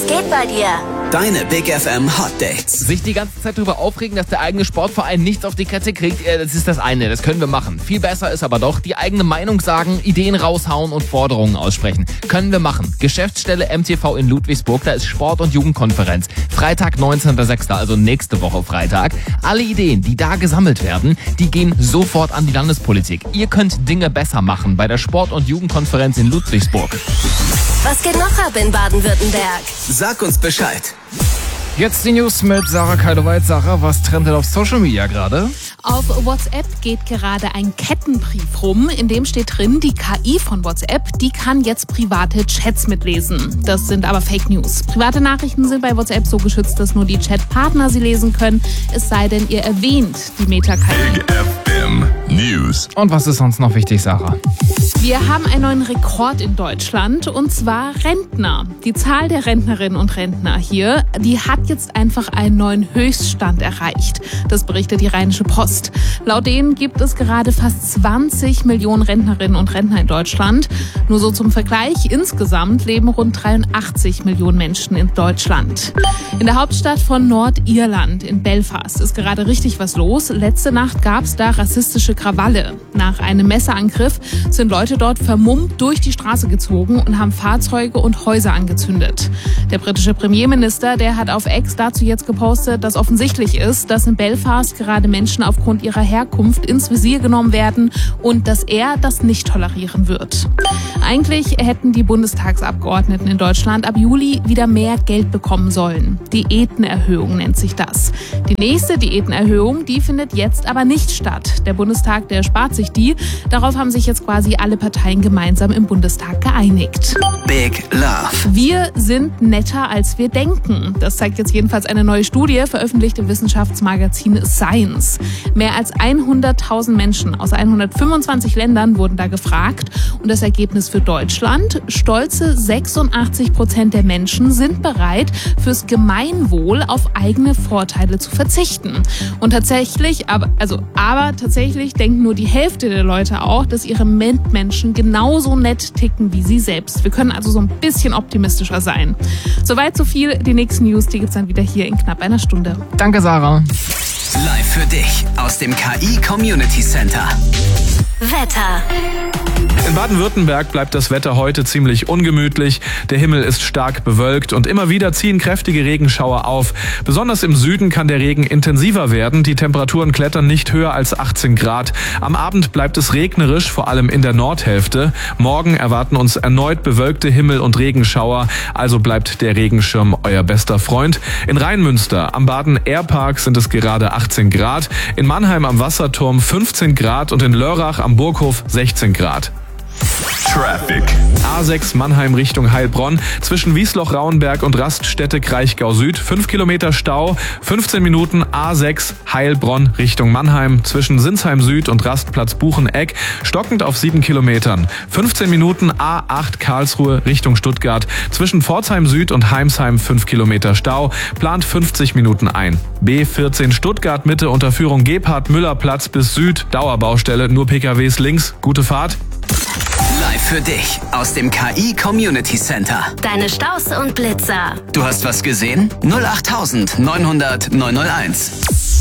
geht bei dir? Deine Big FM Hot Dates. Sich die ganze Zeit darüber aufregen, dass der eigene Sportverein nichts auf die Kette kriegt, das ist das eine, das können wir machen. Viel besser ist aber doch, die eigene Meinung sagen, Ideen raushauen und Forderungen aussprechen. Können wir machen. Geschäftsstelle MTV in Ludwigsburg, da ist Sport- und Jugendkonferenz. Freitag, 19.06., also nächste Woche Freitag. Alle Ideen, die da gesammelt werden, die gehen sofort an die Landespolitik. Ihr könnt Dinge besser machen bei der Sport- und Jugendkonferenz in Ludwigsburg. Was geht noch ab in Baden-Württemberg? Sag uns Bescheid. Jetzt die News mit Sarah Keidoweit. Sarah, was trendet auf Social Media gerade? Auf WhatsApp geht gerade ein Kettenbrief rum, in dem steht drin, die KI von WhatsApp, die kann jetzt private Chats mitlesen. Das sind aber Fake News. Private Nachrichten sind bei WhatsApp so geschützt, dass nur die Chatpartner sie lesen können, es sei denn, ihr erwähnt die Meta-KI. Big FM News. Und was ist sonst noch wichtig, Sarah? Wir haben einen neuen Rekord in Deutschland, und zwar Rentner. Die Zahl der Rentnerinnen und Rentner hier, die hat jetzt einfach einen neuen Höchststand erreicht. Das berichtet die Rheinische Post. Laut denen gibt es gerade fast 20 Millionen Rentnerinnen und Rentner in Deutschland. Nur so zum Vergleich, insgesamt leben rund 83 Millionen Menschen in Deutschland. In der Hauptstadt von Nordirland, in Belfast, ist gerade richtig was los. Letzte Nacht gab es da rassistische Krawalle. Nach einem Messerangriff sind Leute dort vermummt durch die Straße gezogen und haben Fahrzeuge und Häuser angezündet. Der britische Premierminister, der hat auf X dazu jetzt gepostet, dass offensichtlich ist, dass in Belfast gerade Menschen aufgrund ihrer Herkunft ins Visier genommen werden und dass er das nicht tolerieren wird. Eigentlich hätten die Bundestagsabgeordneten in Deutschland ab Juli wieder mehr Geld bekommen sollen. Diätenerhöhung nennt sich das. Die nächste Diätenerhöhung, die findet jetzt aber nicht statt. Der Bundestag, der spart sich die. Darauf haben sich jetzt quasi alle Parteien gemeinsam im Bundestag geeinigt. Big Love. Wir sind netter, als wir denken. Das zeigt jetzt jedenfalls eine neue Studie, veröffentlicht im Wissenschaftsmagazin Science. Mehr als 100.000 Menschen aus 125 Ländern wurden da gefragt. Und das Ergebnis für Deutschland: stolze 86% der Menschen sind bereit, fürs Gemeinwohl auf eigene Vorteile zu verzichten. Und tatsächlich, aber tatsächlich denken nur die Hälfte der Leute auch, dass ihre Mitmenschen genauso nett ticken wie sie selbst. Wir können also so ein bisschen optimistischer sein. Soweit so viel. Die nächsten News, die gibt's dann wieder hier in knapp einer Stunde. Danke, Sarah. Live für dich aus dem KI Community Center. Wetter. In Baden-Württemberg bleibt das Wetter heute ziemlich ungemütlich. Der Himmel ist stark bewölkt und immer wieder ziehen kräftige Regenschauer auf. Besonders im Süden kann der Regen intensiver werden. Die Temperaturen klettern nicht höher als 18 Grad. Am Abend bleibt es regnerisch, vor allem in der Nordhälfte. Morgen erwarten uns erneut bewölkte Himmel- und Regenschauer. Also bleibt der Regenschirm euer bester Freund. In Rheinmünster am Baden-Airpark sind es gerade 18 Grad. In Mannheim am Wasserturm 15 Grad und in Lörrach am Burghof 16 Grad. Traffic. A6 Mannheim Richtung Heilbronn. Zwischen Wiesloch-Rauenberg und Raststätte Kraichgau Süd. 5 Kilometer Stau. 15 Minuten A6 Heilbronn Richtung Mannheim. Zwischen Sinsheim Süd und Rastplatz Bucheneck. Stockend auf 7 Kilometern. 15 Minuten A8 Karlsruhe Richtung Stuttgart. Zwischen Pforzheim Süd und Heimsheim 5 Kilometer Stau. Plant 50 Minuten ein. B14 Stuttgart Mitte unter Führung Gebhard-Müller-Platz bis Süd. Dauerbaustelle, nur PKWs links. Gute Fahrt. Live für dich aus dem KI Community Center. Deine Staus und Blitzer. Du hast was gesehen? 08900 901.